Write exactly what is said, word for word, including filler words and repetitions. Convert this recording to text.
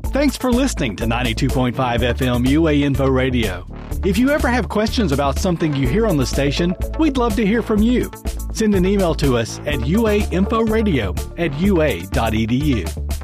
Thanks for listening to ninety-two point five F M U A Info Radio. If you ever have questions about something you hear on the station, we'd love to hear from you. Send an email to us at uainforadio at ua dot edu.